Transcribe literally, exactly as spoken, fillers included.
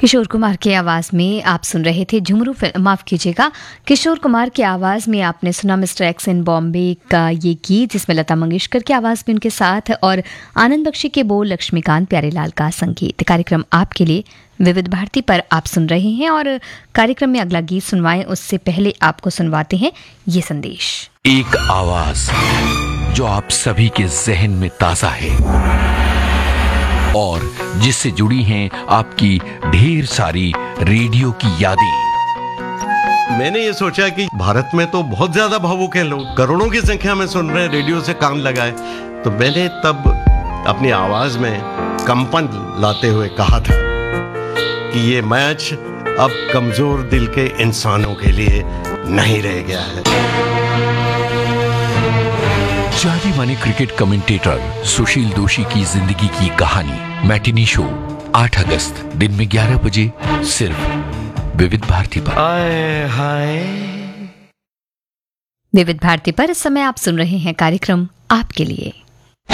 किशोर कुमार की आवाज में आप सुन रहे थे झुमरू फिल्म, माफ कीजिएगा, किशोर कुमार की आवाज में आपने सुना मिस्टर एक्स इन बॉम्बे का ये गीत, जिसमें लता मंगेशकर की आवाज में उनके साथ और आनंद बख्शी के बोल, लक्ष्मीकांत प्यारेलाल का संगीत। कार्यक्रम आपके लिए विविध भारती पर आप सुन रहे हैं और कार्यक्रम में अगला गीत सुनवाएं उससे पहले आपको सुनवाते हैं ये संदेश। एक आवाज जो आप सभी के जहन में ताजा है और जिससे जुड़ी हैं आपकी ढेर सारी रेडियो की यादें। मैंने ये सोचा कि भारत में तो बहुत ज्यादा भावुक हैं लोग, करोड़ों की संख्या में सुन रहे हैं, रेडियो से कान लगाए। तो मैंने तब अपनी आवाज में कंपन लाते हुए कहा था कि ये मैच अब कमजोर दिल के इंसानों के लिए नहीं रह गया है। जाने माने क्रिकेट कमेंटेटर सुशील दोषी की जिंदगी की कहानी मैटिनी शो आठ अगस्त दिन में ग्यारह बजे सिर्फ विविध भारती पर। आए हाय विविध भारती पर इस समय आप सुन रहे हैं कार्यक्रम आपके लिए।